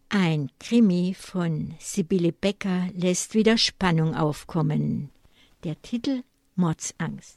Ein Krimi von Sibylle Becker lässt wieder Spannung aufkommen. Der Titel Mordsangst.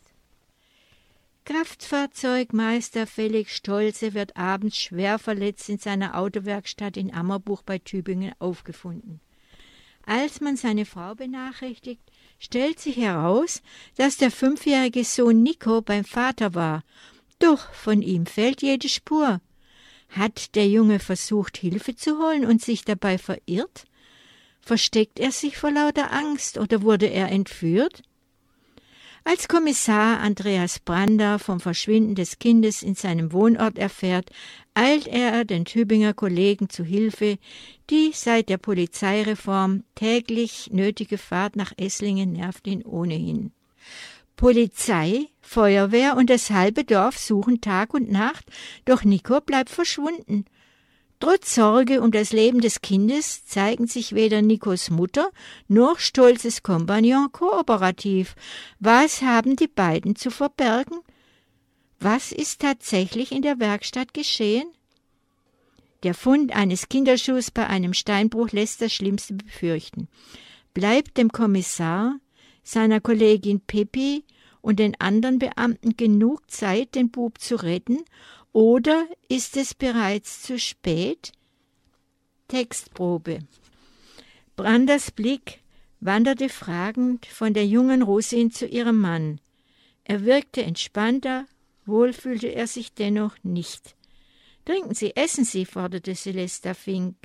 Kraftfahrzeugmeister Felix Stolze wird abends schwer verletzt in seiner Autowerkstatt in Ammerbuch bei Tübingen aufgefunden. Als man seine Frau benachrichtigt, stellt sich heraus, dass der 5-jährige Sohn Nico beim Vater war. Doch von ihm fehlt jede Spur. Hat der Junge versucht, Hilfe zu holen und sich dabei verirrt? Versteckt er sich vor lauter Angst oder wurde er entführt? Als Kommissar Andreas Brander vom Verschwinden des Kindes in seinem Wohnort erfährt, eilt er den Tübinger Kollegen zu Hilfe, die seit der Polizeireform täglich nötige Fahrt nach Esslingen nervt ihn ohnehin. Polizei, Feuerwehr und das halbe Dorf suchen Tag und Nacht, doch Nico bleibt verschwunden. Trotz Sorge um das Leben des Kindes zeigen sich weder Nikos Mutter noch Stolzes Kompagnon kooperativ. Was haben die beiden zu verbergen? Was ist tatsächlich in der Werkstatt geschehen? Der Fund eines Kinderschuhs bei einem Steinbruch lässt das Schlimmste befürchten. Bleibt dem Kommissar, seiner Kollegin Pippi und den anderen Beamten genug Zeit, den Bub zu retten, oder ist es bereits zu spät? Textprobe. Branders Blick wanderte fragend von der jungen Russin zu ihrem Mann. Er wirkte entspannter, wohl fühlte er sich dennoch nicht. »Trinken Sie, essen Sie«, forderte Celesta Fink.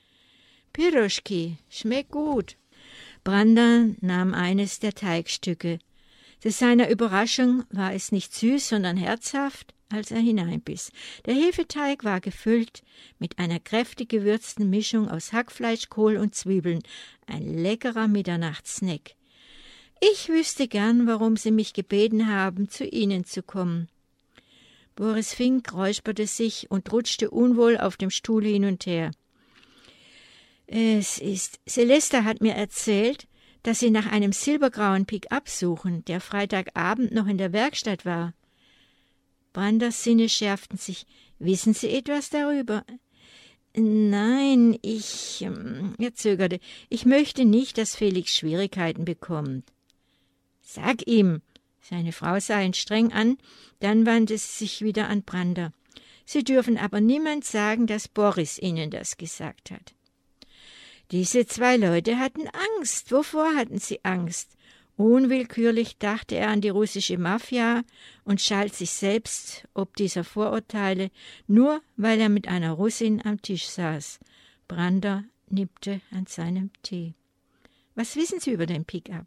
»Piroschki, schmeckt gut.« Brander nahm eines der Teigstücke. Zu seiner Überraschung war es nicht süß, sondern herzhaft, als er hineinbiss. Der Hefeteig war gefüllt mit einer kräftig gewürzten Mischung aus Hackfleisch, Kohl und Zwiebeln. Ein leckerer Mitternachtssnack. »Ich wüsste gern, warum Sie mich gebeten haben, zu Ihnen zu kommen.« Boris Fink räusperte sich und rutschte unwohl auf dem Stuhl hin und her. Celesta hat mir erzählt, dass Sie nach einem silbergrauen Pick-up suchen, der Freitagabend noch in der Werkstatt war. Branders Sinne schärften sich. Wissen Sie etwas darüber? Nein, er zögerte. Ich möchte nicht, dass Felix Schwierigkeiten bekommt. Sag ihm. Seine Frau sah ihn streng an, dann wandte sie sich wieder an Brander. Sie dürfen aber niemand sagen, dass Boris Ihnen das gesagt hat. Diese 2 Leute hatten Angst. Wovor hatten sie Angst? Unwillkürlich dachte er an die russische Mafia und schalt sich selbst ob dieser Vorurteile, nur weil er mit einer Russin am Tisch saß. Brander nippte an seinem Tee. »Was wissen Sie über den Pick-up?«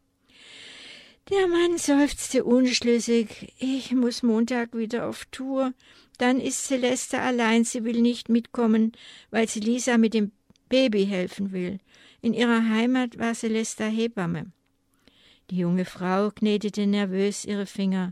Der Mann seufzte unschlüssig. »Ich muss Montag wieder auf Tour. Dann ist Celesta allein. Sie will nicht mitkommen, weil sie Lisa mit dem Baby helfen will. In ihrer Heimat war Celesta Hebamme.« Die junge Frau knetete nervös ihre Finger.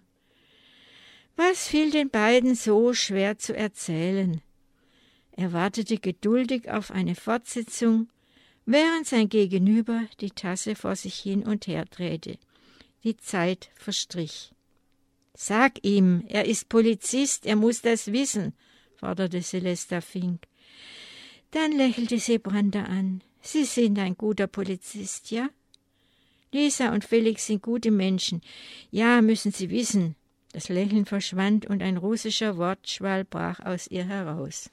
Was fiel den beiden so schwer zu erzählen? Er wartete geduldig auf eine Fortsetzung, während sein Gegenüber die Tasse vor sich hin und her drehte. Die Zeit verstrich. »Sag ihm, er ist Polizist, er muss das wissen«, forderte Celesta Fink. Dann lächelte sie Brander an. »Sie sind ein guter Polizist, ja?« »Lisa und Felix sind gute Menschen. Ja, müssen Sie wissen.« Das Lächeln verschwand und ein russischer Wortschwall brach aus ihr heraus.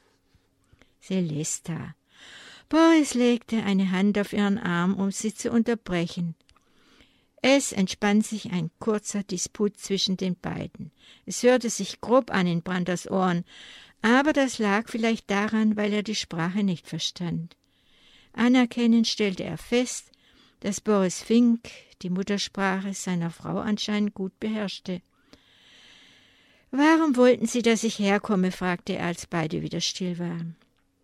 »Celesta.« Boris legte eine Hand auf ihren Arm, um sie zu unterbrechen. Es entspann sich ein kurzer Disput zwischen den beiden. Es hörte sich grob an in Branders Ohren, aber das lag vielleicht daran, weil er die Sprache nicht verstand. Anerkennend stellte er fest, dass Boris Fink die Muttersprache seiner Frau anscheinend gut beherrschte. »Warum wollten Sie, dass ich herkomme?« fragte er, als beide wieder still waren.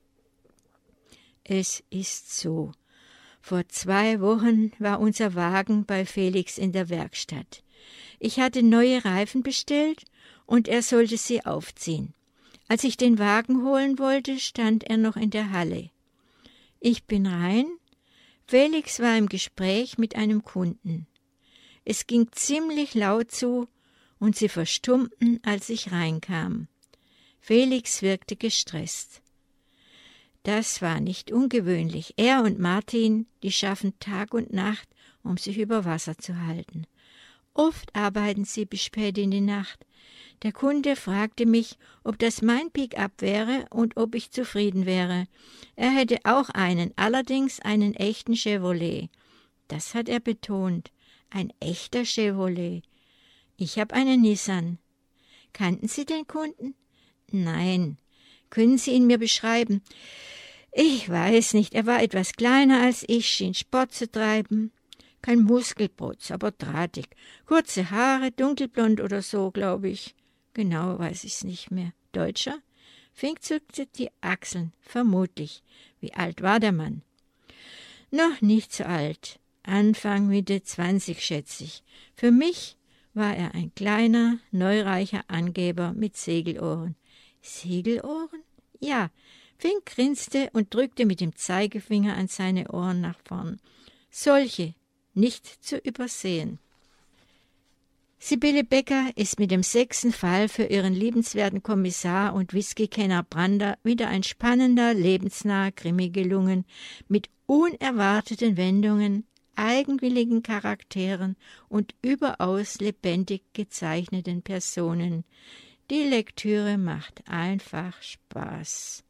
»Es ist so. Vor 2 Wochen war unser Wagen bei Felix in der Werkstatt. Ich hatte neue Reifen bestellt und er sollte sie aufziehen. Als ich den Wagen holen wollte, stand er noch in der Halle. Ich bin rein. Felix war im Gespräch mit einem Kunden. Es ging ziemlich laut zu und sie verstummten, als ich reinkam. Felix wirkte gestresst. Das war nicht ungewöhnlich. Er und Martin, die schaffen Tag und Nacht, um sich über Wasser zu halten. Oft arbeiten sie bis spät in die Nacht. Der Kunde fragte mich, ob das mein Pick-up wäre und ob ich zufrieden wäre. Er hätte auch einen, allerdings einen echten Chevrolet. Das hat er betont. Ein echter Chevrolet. Ich habe einen Nissan. Kannten Sie den Kunden? Nein. Können Sie ihn mir beschreiben? Ich weiß nicht, er war etwas kleiner als ich, schien Sport zu treiben. Kein Muskelprotz, aber drahtig. Kurze Haare, dunkelblond oder so, glaube ich. Genau weiß ich's nicht mehr. Deutscher? Fink zuckte die Achseln, vermutlich. Wie alt war der Mann? Noch nicht so alt. Anfang Mitte 20, schätze ich. Für mich war er ein kleiner, neureicher Angeber mit Segelohren. Segelohren? Ja. Fink grinste und drückte mit dem Zeigefinger an seine Ohren nach vorn. Solche, nicht zu übersehen. Sibylle Becker ist mit dem 6. Fall für ihren liebenswerten Kommissar und Whiskykenner Brander wieder ein spannender, lebensnaher Krimi gelungen, mit unerwarteten Wendungen, eigenwilligen Charakteren und überaus lebendig gezeichneten Personen. Die Lektüre macht einfach Spaß.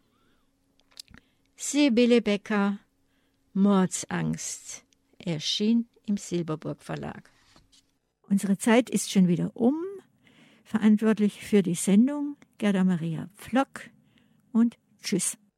Sibylle Becker, Mordsangst, erschien im Silberburg Verlag. Unsere Zeit ist schon wieder um. Verantwortlich für die Sendung Gerda Maria Pflock und tschüss.